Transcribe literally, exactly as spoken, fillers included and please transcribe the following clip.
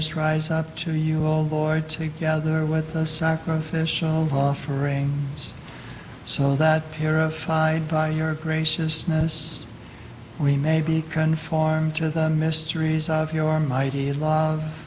rise up to you, O Lord, together with the sacrificial offerings, so that, purified by your graciousness, we may be conformed to the mysteries of your mighty love.